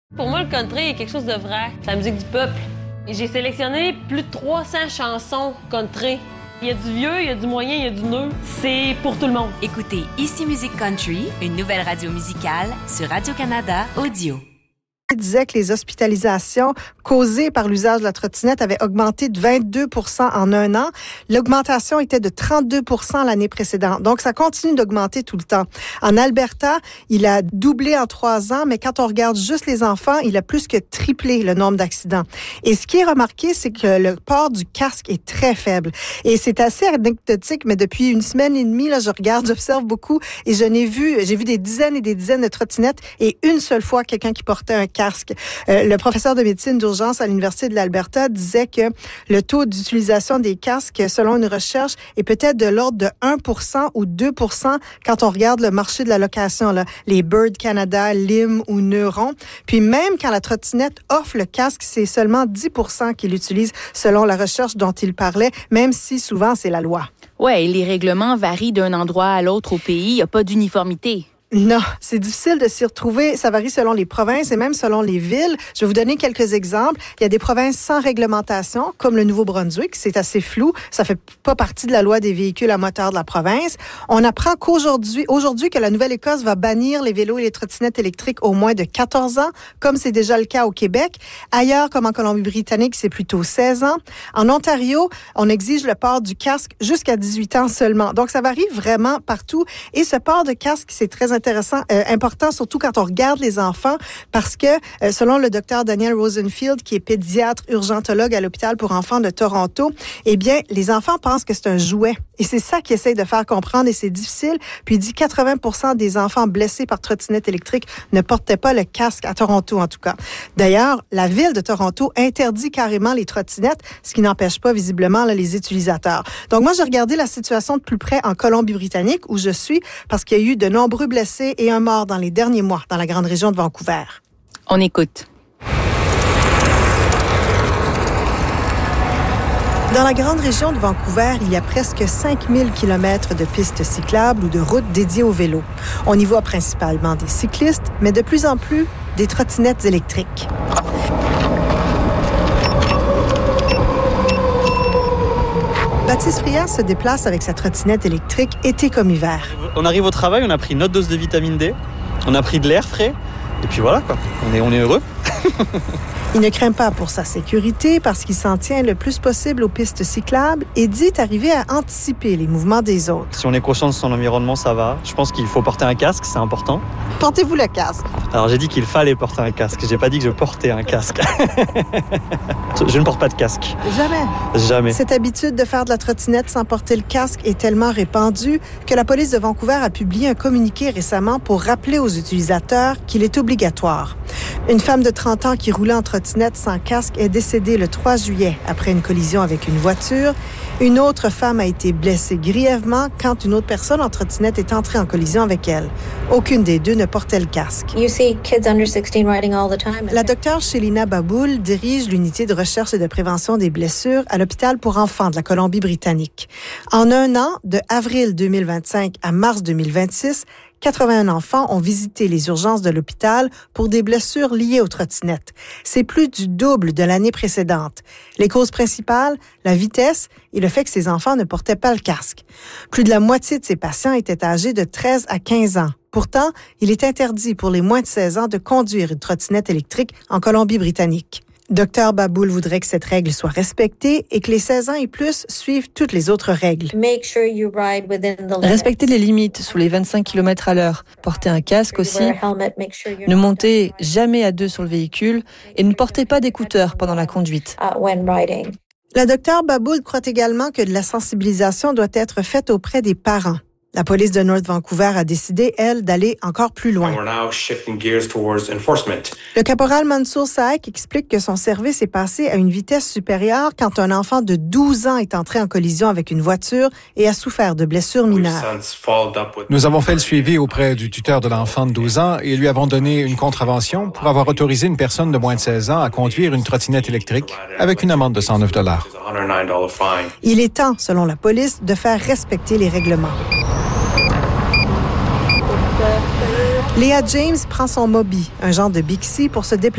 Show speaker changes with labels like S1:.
S1: Pour moi, le country est quelque chose de vrai. C'est la musique du peuple. Et j'ai sélectionné plus de 300 chansons country. Il y a du vieux, il y a du moyen, il y a du neuf. C'est pour tout le monde.
S2: Écoutez Ici Musique Country, une nouvelle radio musicale sur Radio-Canada Audio.
S3: Il disait que les hospitalisations causées par l'usage de la trottinette avaient augmenté de 22 % en un an. L'augmentation était de 32 % l'année précédente. Donc, ça continue d'augmenter tout le temps. En Alberta, il a doublé en 3 ans, mais quand on regarde juste les enfants, il a plus que triplé le nombre d'accidents. Et ce qui est remarqué, c'est que le port du casque est très faible. Et c'est assez anecdotique, mais depuis une semaine et demie, là, j'observe beaucoup et j'ai vu des dizaines et des dizaines de trottinettes et une seule fois quelqu'un qui portait un casque. Le professeur de médecine d'urgence à l'Université de l'Alberta disait que le taux d'utilisation des casques, selon une recherche, est peut-être de l'ordre de 1 % ou 2 % quand on regarde le marché de la location, là, les Bird Canada, Lim ou Neuron. Puis même quand la trottinette offre le casque, c'est seulement 10 % qui l'utilisent selon la recherche dont il parlait, même si souvent c'est la loi.
S4: Ouais, les règlements varient d'un endroit à l'autre au pays. Il n'y a pas d'uniformité.
S3: Non, c'est difficile de s'y retrouver. Ça varie selon les provinces et même selon les villes. Je vais vous donner quelques exemples. Il y a des provinces sans réglementation, comme le Nouveau-Brunswick. C'est assez flou. Ça fait pas partie de la loi des véhicules à moteur de la province. On apprend aujourd'hui que la Nouvelle-Écosse va bannir les vélos et les trottinettes électriques au moins de 14 ans, comme c'est déjà le cas au Québec. Ailleurs, comme en Colombie-Britannique, c'est plutôt 16 ans. En Ontario, on exige le port du casque jusqu'à 18 ans seulement. Donc, ça varie vraiment partout. Et ce port de casque, c'est très important, surtout quand on regarde les enfants, parce que selon le docteur Daniel Rosenfield, qui est pédiatre urgentologue à l'hôpital pour enfants de Toronto, eh bien, les enfants pensent que c'est un jouet. Et c'est ça qu'il essaye de faire comprendre et c'est difficile. Puis il dit 80 % des enfants blessés par trottinette électrique ne portaient pas le casque à Toronto, en tout cas. D'ailleurs, la ville de Toronto interdit carrément les trottinettes, ce qui n'empêche pas visiblement là, les utilisateurs. Donc moi, j'ai regardé la situation de plus près en Colombie-Britannique, où je suis, parce qu'il y a eu de nombreux blessés et un mort dans les derniers mois dans la grande région de Vancouver.
S4: On écoute.
S3: Dans la grande région de Vancouver, il y a presque 5000 km de pistes cyclables ou de routes dédiées au vélo. On y voit principalement des cyclistes, mais de plus en plus des trottinettes électriques. Baptiste Frias se déplace avec sa trottinette électrique été comme hiver.
S5: On arrive au travail, on a pris notre dose de vitamine D, on a pris de l'air frais, et puis voilà, quoi. On est heureux.
S3: Il ne craint pas pour sa sécurité parce qu'il s'en tient le plus possible aux pistes cyclables et dit arriver à anticiper les mouvements des autres.
S5: Si on est conscient de son environnement, ça va. Je pense qu'il faut porter un casque, c'est important.
S3: Portez-vous le casque?
S5: Alors j'ai dit qu'il fallait porter un casque, j'ai pas dit que je portais un casque. Je ne porte pas de casque. Jamais. Cette
S3: habitude de faire de la trottinette sans porter le casque est tellement répandue que la police de Vancouver a publié un communiqué récemment pour rappeler aux utilisateurs qu'il est obligatoire. Une femme de 30 ans qui roulait en trottinette sans casque est décédée le 3 juillet après une collision avec une voiture. Une autre femme a été blessée grièvement quand une autre personne en trottinette est entrée en collision avec elle. Aucune des deux ne portait le casque. La docteure Shelina Baboul dirige l'unité de recherche et de prévention des blessures à l'hôpital pour enfants de la Colombie-Britannique. En un an, de avril 2025 à mars 2026, 81 enfants ont visité les urgences de l'hôpital pour des blessures liées aux trottinettes. C'est plus du double de l'année précédente. Les causes principales, la vitesse et le fait que ces enfants ne portaient pas le casque. Plus de la moitié de ces patients étaient âgés de 13 à 15 ans. Pourtant, il est interdit pour les moins de 16 ans de conduire une trottinette électrique en Colombie-Britannique. Dr Baboul voudrait que cette règle soit respectée et que les 16 ans et plus suivent toutes les autres règles.
S6: Respectez les limites sous les 25 km à l'heure. Portez un casque aussi. Ne montez jamais à deux sur le véhicule et ne portez pas d'écouteurs pendant la conduite.
S3: La Dr Baboul croit également que de la sensibilisation doit être faite auprès des parents. La police de North Vancouver a décidé, elle, d'aller encore plus loin. Le caporal Mansour Saek explique que son service est passé à une vitesse supérieure quand un enfant de 12 ans est entré en collision avec une voiture et a souffert de blessures mineures.
S7: Nous avons fait le suivi auprès du tuteur de l'enfant de 12 ans et lui avons donné une contravention pour avoir autorisé une personne de moins de 16 ans à conduire une trottinette électrique avec une amende de $109.
S3: Il est temps, selon la police, de faire respecter les règlements. Léa James prend son Mobi, un genre de Bixi, pour se déplacer